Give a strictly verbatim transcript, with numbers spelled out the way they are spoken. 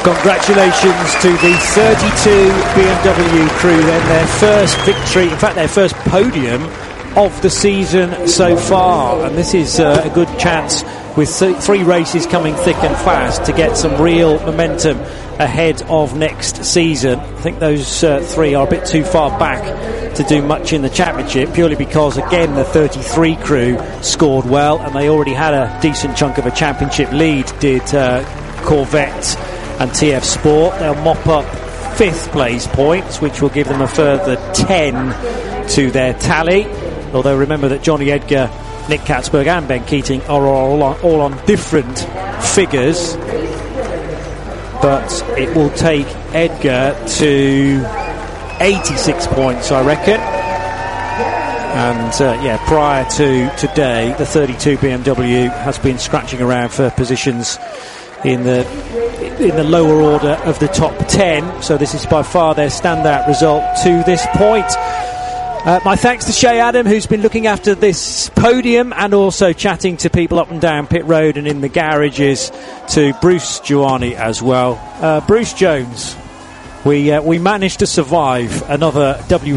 Congratulations to the thirty-two B M W crew then, their first victory, in fact their first podium of the season so far, and this is uh, a good chance with th- three races coming thick and fast to get some real momentum ahead of next season. I think those uh, three are a bit too far back to do much in the championship, purely because again the thirty-three crew scored well and they already had a decent chunk of a championship lead, did uh, Corvette and T F Sport. They'll mop up fifth place points, which will give them a further ten to their tally, although remember that Johnny Edgar, Nick Katzberg and Ben Keating are all on, all on different figures, but it will take Edgar to eighty-six points, I reckon. And uh, yeah, prior to today, the thirty-two B M W has been scratching around for positions in the in the lower order of the top ten, so this is by far their standout result to this point. Uh, my thanks to Shay Adam, who's been looking after this podium and also chatting to people up and down pit road and in the garages, to Bruce Giuani as well. Uh, Bruce Jones, we uh, we managed to survive another W